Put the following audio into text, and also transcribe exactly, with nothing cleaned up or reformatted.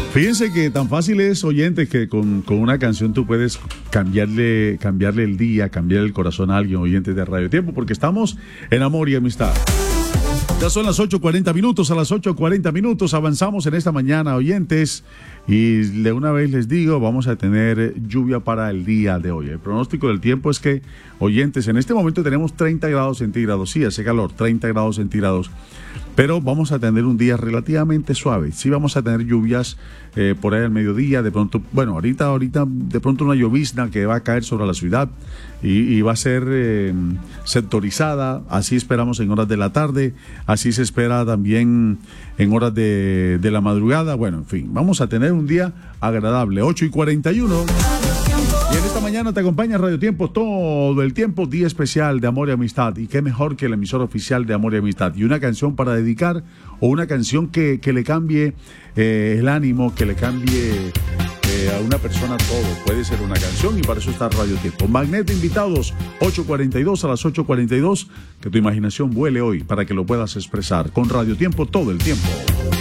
Fíjense que tan fácil es, oyentes, que con, con una canción tú puedes cambiarle, cambiarle el día, cambiar el corazón a alguien, oyentes de Radio Tiempo, porque estamos en amor y amistad. Ya son las ocho cuarenta minutos, a las ocho cuarenta minutos avanzamos en esta mañana, oyentes, y de una vez les digo, vamos a tener lluvia para el día de hoy. El pronóstico del tiempo es que, oyentes, en este momento tenemos treinta grados centígrados, sí, hace calor, treinta grados centígrados, pero vamos a tener un día relativamente suave. Sí vamos a tener lluvias eh, por ahí al mediodía, de pronto, bueno, ahorita, ahorita, de pronto una llovizna que va a caer sobre la ciudad y, y va a ser eh, sectorizada, así esperamos en horas de la tarde, así se espera también en horas de, de la madrugada. Bueno, en fin, vamos a tener un día agradable, ocho y cuarenta y uno. Y en esta mañana te acompaña Radio Tiempo todo el tiempo, día especial de amor y amistad. Y qué mejor que el emisor oficial de amor y amistad. Y una canción para dedicar o una canción que, que le cambie eh, el ánimo, que le cambie eh, a una persona todo. Puede ser una canción y para eso está Radio Tiempo. Magneto invitados, ocho cuarenta y dos a las ocho cuarenta y dos. Que tu imaginación vuele hoy para que lo puedas expresar con Radio Tiempo todo el tiempo.